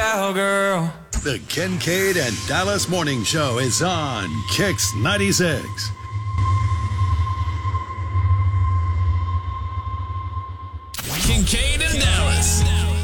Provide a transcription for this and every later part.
cowgirl. The Kincaid and Dallas Morning Show is on Kix 96. Kincaid and Dallas.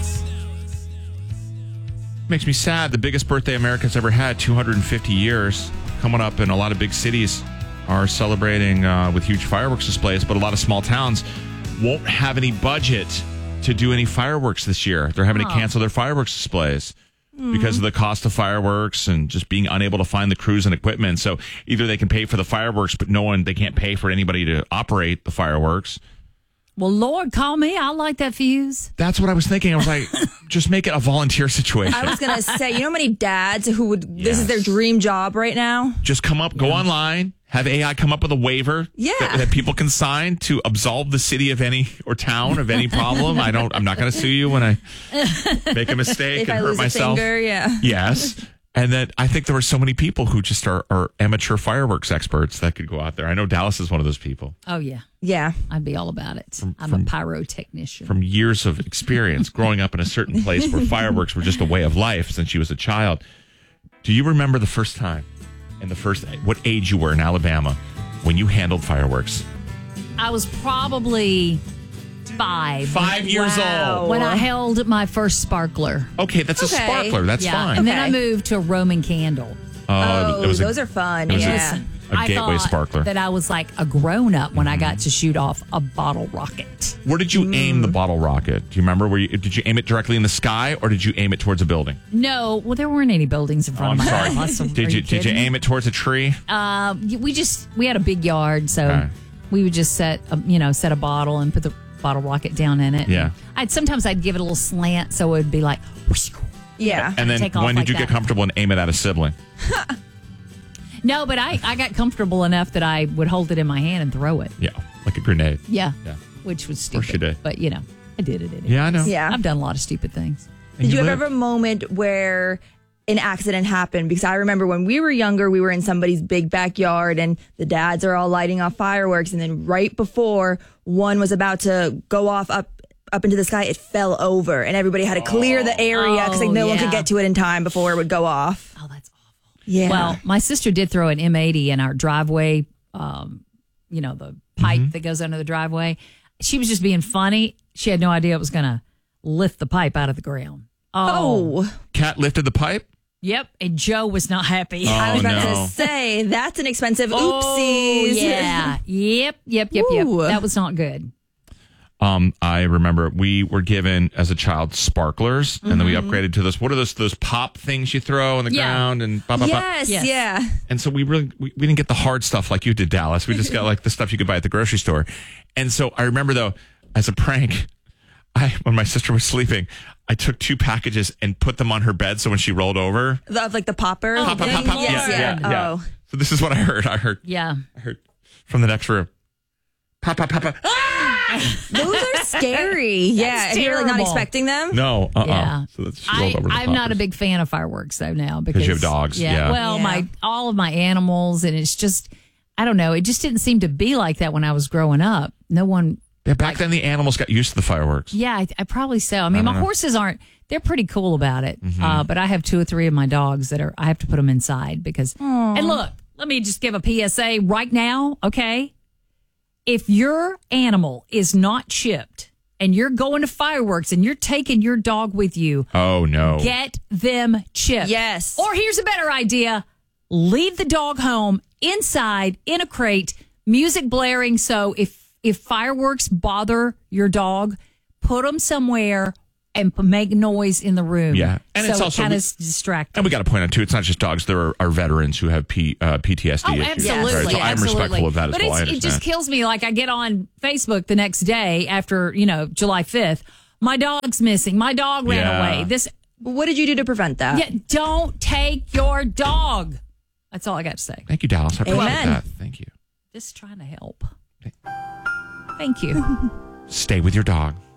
Makes me sad. The biggest birthday America's ever had, 250 years, coming up, and a lot of big cities are celebrating with huge fireworks displays, but a lot of small towns won't have any budget to do any fireworks this year. They're having to cancel their fireworks displays because of the cost of fireworks and just being unable to find the crews and equipment. So either they can pay for the fireworks, but they can't pay for anybody to operate the fireworks. Well, Lord, call me. I like that fuse. That's what I was thinking. I was like, just make it a volunteer situation. I was going to say, you know how many dads who would, this is their dream job right now? Just go online, have AI come up with a waiver that people can sign to absolve the city of any or town of any problem. I'm not going to sue you when I make a mistake and hurt myself. A finger, Yes. And then I think there were so many people who just are amateur fireworks experts that could go out there. I know Dallas is one of those people. Oh, yeah. Yeah. I'd be all about it. I'm a pyrotechnician. From years of experience growing up in a certain place where fireworks were just a way of life since she was a child. Do you remember the first time and what age you were in Alabama when you handled fireworks? I was probably 5. 5 years old. When I held my first sparkler. Okay, that's a sparkler. That's fine. And then I moved to a Roman candle. Those are fun. Yeah. A gateway sparkler. That I was like a grown-up when I got to shoot off a bottle rocket. Where did you aim the bottle rocket? Do you remember? Did you aim it directly in the sky or did you aim it towards a building? No, well, there weren't any buildings in front of my house. Did you aim it towards a tree? We had a big yard, so we would just set a bottle and put the bottle rocket down in it. Yeah. Sometimes I'd give it a little slant so it would be like, whoosh. Yeah. And then when did you get comfortable and aim it at a sibling? No, but I got comfortable enough that I would hold it in my hand and throw it. Yeah, like a grenade. Yeah. Which was stupid. Of course you did. But, I did it anyway. Yeah, I know. Yeah. I've done a lot of stupid things. Did you ever have a moment where an accident happened? Because I remember when we were younger, we were in somebody's big backyard and the dads are all lighting off fireworks. And then right before one was about to go off up into the sky, it fell over and everybody had to clear the area because no one could get to it in time before it would go off. Oh, that's awful. Yeah. Well, my sister did throw an M80 in our driveway, the pipe that goes under the driveway. She was just being funny. She had no idea it was going to lift the pipe out of the ground. Oh. Cat lifted the pipe? Yep. And Joe was not happy. I was about to say, that's an expensive oopsies. Yeah. Yep. That was not good. I remember we were given as a child sparklers, and then we upgraded to what are those pop things you throw on the ground and pop, pop, yes, pop. Yeah. And so we didn't get the hard stuff like you did, Dallas. We just got like the stuff you could buy at the grocery store. And so I remember though, as a prank, when my sister was sleeping, I took 2 packages and put them on her bed. So when she rolled over, Like the popper. pop, pop, pop, pop. Yeah. Oh. So this is what I heard. I heard from the next room. Pop, pop, pop, pop. Those are scary. Yeah. If you're not expecting them. No. Yeah. So she rolled over the I'm not a poppers. big fan of fireworks though now because you have dogs. Yeah. Well, all of my animals, and it's just, I don't know. It just didn't seem to be like that when I was growing up. No one. Yeah, back then the animals got used to the fireworks. Yeah, I probably so. I mean, my horses they're pretty cool about it. But I have 2 or 3 of my dogs that I have to put them inside because, and look, let me just give a PSA right now. Okay. If your animal is not chipped and you're going to fireworks and you're taking your dog with you. Oh, no. Get them chipped. Yes. Or here's a better idea. Leave the dog home inside in a crate, music blaring. So if fireworks bother your dog, put them somewhere and make noise in the room. Yeah. And so it's also kind of distracting. And we got to point out, too, it's not just dogs. There are veterans who have PTSD issues. Absolutely. Right? So I'm respectful of that but as well. It just kills me. Like I get on Facebook the next day after, July 5th. My dog's missing. My dog ran away. What did you do to prevent that? Yeah, don't take your dog. That's all I got to say. Thank you, Dallas. I appreciate Amen. that. Thank you. Just trying to help. Thank you. Stay with your dog.